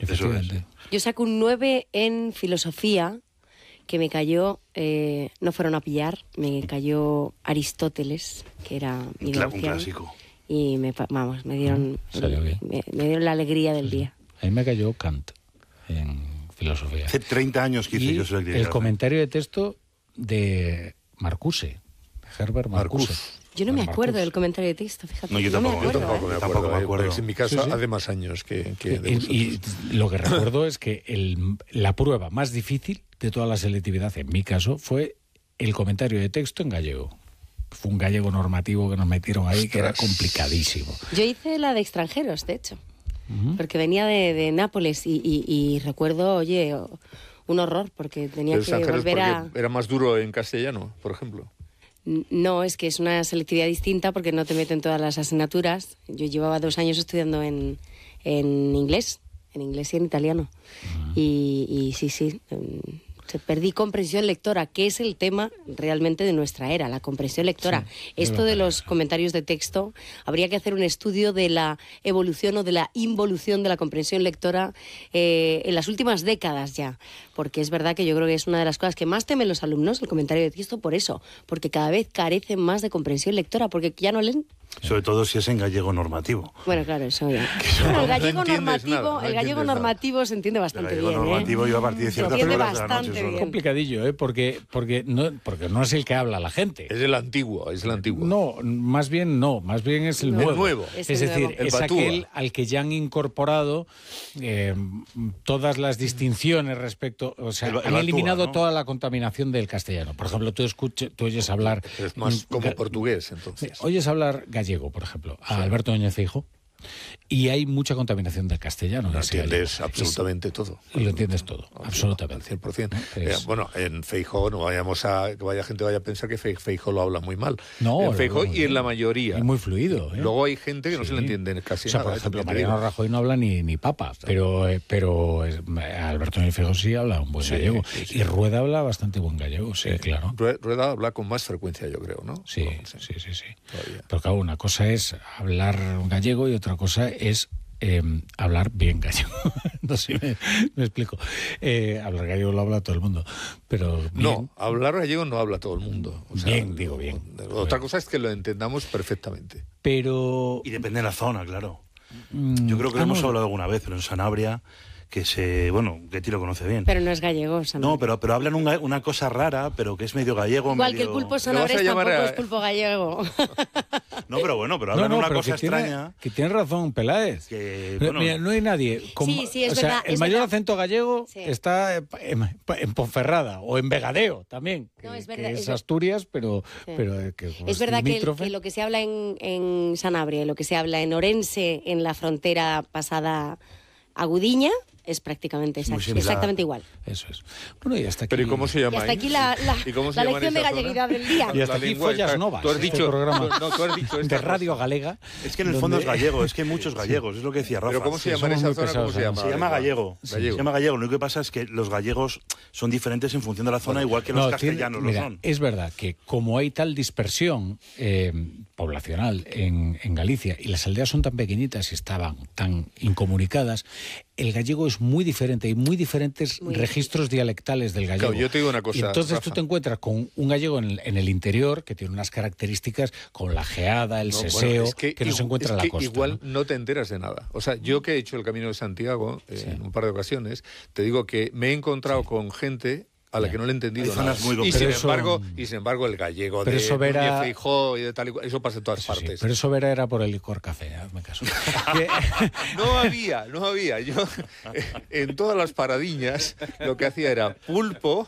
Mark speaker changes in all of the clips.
Speaker 1: Efectivamente.
Speaker 2: Yo saco un 9 en filosofía, que me cayó, no fueron a pillar, me cayó Aristóteles, que era mi
Speaker 3: Un clásico.
Speaker 2: Y me dieron, me dieron la alegría del día.
Speaker 1: A mí me cayó Kant en filosofía.
Speaker 3: Hace 30 años que hice yo selectividad.
Speaker 1: El comentario de texto de Marcuse, Herbert Marcuse.
Speaker 2: Yo no me acuerdo del comentario de texto, fíjate.
Speaker 3: No, yo tampoco me acuerdo.
Speaker 4: En mi caso, hace más años que
Speaker 1: y lo que recuerdo es que la prueba más difícil de toda la selectividad, en mi caso, fue el comentario de texto en gallego. Fue un gallego normativo que nos metieron ahí, que era complicadísimo.
Speaker 2: Yo hice la de extranjeros, de hecho, porque venía de Nápoles y recuerdo, oye, un horror, porque tenía que volver a...
Speaker 4: ¿Era más duro en castellano, por ejemplo?
Speaker 2: No, es que es una selectividad distinta porque no te meten todas las asignaturas. Yo llevaba 2 años estudiando en inglés y en italiano. Y sí, perdí comprensión lectora, que es el tema realmente de nuestra era, la comprensión lectora. Sí, esto de los comentarios de texto, habría que hacer un estudio de la evolución o de la involución de la comprensión lectora en las últimas décadas ya, porque es verdad que yo creo que es una de las cosas que más temen los alumnos, el comentario de texto, por eso, porque cada vez carecen más de comprensión lectora, porque ya no leen.
Speaker 3: Sobre todo si es en gallego normativo.
Speaker 2: Bueno, claro, eso ya. Bueno, el gallego normativo se entiende bastante bien.
Speaker 3: El gallego normativo yo a partir de ciertas horas de la noche
Speaker 2: bien.
Speaker 1: Es complicadillo, porque no es el que habla la gente.
Speaker 4: Es el antiguo.
Speaker 1: No, más bien es el nuevo.
Speaker 2: Es
Speaker 1: decir, es aquel al que ya han incorporado todas las distinciones respecto... O sea, han eliminado toda la contaminación del castellano. Por ejemplo, tú oyes hablar...
Speaker 4: Es más como portugués, entonces.
Speaker 1: Oyes hablar gallego, por ejemplo, a Alberto Núñez Feijóo, y hay mucha contaminación del castellano.
Speaker 4: Lo entiendes absolutamente todo.
Speaker 1: Y lo entiendes todo, absolutamente.
Speaker 4: Al 100%. Bueno, en Feijóo no vayamos a que gente vaya a pensar que Feijóo lo habla muy mal.
Speaker 1: No,
Speaker 4: en Feijóo y en la mayoría.
Speaker 1: Y muy fluido.
Speaker 4: Luego hay gente que no se le entiende casi nada.
Speaker 1: Por ejemplo, Mariano Rajoy no habla ni papa, pero Alberto Núñez Feijóo sí habla un buen gallego. Sí. Y Rueda habla bastante buen gallego, sí, claro.
Speaker 4: Rueda habla con más frecuencia, yo creo, ¿no?
Speaker 1: Sí. Pero claro, una cosa es hablar gallego y otra cosa es hablar bien gallego. No sé si me explico. Hablar gallego lo habla todo el mundo, pero bien.
Speaker 4: No, hablar gallego no habla todo el mundo. O sea,
Speaker 1: bien.
Speaker 4: Otra cosa es que lo entendamos perfectamente.
Speaker 1: Pero...
Speaker 3: Y depende de la zona, claro. Yo creo que lo hemos hablado alguna vez, pero en Sanabria... Ketty lo conoce bien.
Speaker 2: Pero no es gallego, Sanabria.
Speaker 3: No, pero hablan una cosa rara, pero que es medio gallego.
Speaker 2: Igual que el pulpo sanabres tampoco es pulpo gallego.
Speaker 3: No, pero hablan una cosa extraña.
Speaker 1: Que tienes razón, Peláez. Mira, no hay nadie.
Speaker 2: Sí, es verdad.
Speaker 1: El mayor acento gallego está en Ponferrada o en Vegadeo también.
Speaker 2: No, es verdad.
Speaker 1: Que es Asturias, pero
Speaker 2: es verdad que lo que se habla en Sanabria y lo que se habla en Orense, en la frontera pasada a Gudiña, es prácticamente exactamente igual.
Speaker 1: Eso es. Bueno, y hasta aquí...
Speaker 4: ¿Pero y cómo se llama?
Speaker 2: Y hasta aquí la lección de galleguidad del día.
Speaker 1: Y hasta aquí Follas Novas.
Speaker 4: Tú has dicho...
Speaker 1: Tú has dicho de Radio Galega.
Speaker 3: Es que en el fondo es gallego, es que hay muchos gallegos, es lo que decía Rafa.
Speaker 4: ¿Pero cómo se llama esa zona? ¿Cómo se llama?
Speaker 3: Se llama gallego. Se llama gallego. Lo único que pasa es que los gallegos son diferentes en función de la zona, igual que los castellanos lo son.
Speaker 1: Es verdad que como hay tal dispersión poblacional en Galicia y las aldeas son tan pequeñitas y estaban tan incomunicadas, el gallego es muy diferente, hay muy diferentes registros dialectales del gallego.
Speaker 4: Claro, yo te digo una cosa,
Speaker 1: y entonces
Speaker 4: Rafa,
Speaker 1: tú te encuentras con un gallego en el interior que tiene unas características con la geada, el seseo, que no se encuentra en la costa.
Speaker 4: Igual no te enteras de nada. O sea, yo que he hecho el Camino de Santiago en un par de ocasiones, te digo que me he encontrado con gente a la que no le he entendido nada. Y sin embargo el gallego de Núñez Feijóo y de tal y cual, eso pasa en todas partes.
Speaker 1: Pero eso era por el licor café, hazme caso.
Speaker 4: No había. Yo en todas las paradiñas lo que hacía era pulpo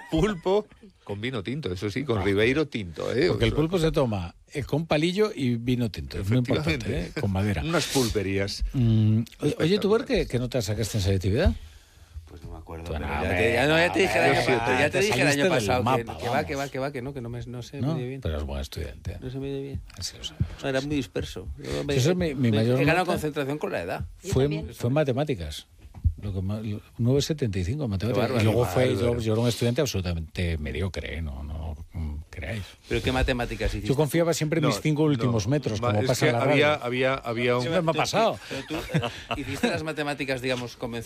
Speaker 4: con vino tinto, eso sí, con Ribeiro tinto.
Speaker 1: Porque el pulpo se toma con palillo y vino tinto, es muy importante, con madera.
Speaker 4: Unas pulperías.
Speaker 1: Oye, ¿tú por qué no te sacaste en selectividad?
Speaker 5: Pues no me acuerdo.
Speaker 1: Bueno,
Speaker 5: ya te dije el año pasado que no sé
Speaker 1: ¿no?
Speaker 5: muy bien.
Speaker 1: Pero es buen estudiante.
Speaker 5: No se me dio bien.
Speaker 1: Así lo sabes.
Speaker 5: No, era muy disperso.
Speaker 1: Eso es mi mayor
Speaker 5: he ganado
Speaker 1: nota.
Speaker 5: concentración con la edad.
Speaker 1: Fue en matemáticas. 9,75 en matemáticas. Y luego yo era un estudiante absolutamente mediocre, no creáis.
Speaker 5: ¿Pero qué matemáticas hiciste?
Speaker 1: Yo confiaba siempre en mis 5 últimos metros, como pasa en la radio.
Speaker 4: Había un...
Speaker 1: Siempre me ha pasado.
Speaker 5: Pero tú hiciste las matemáticas, digamos,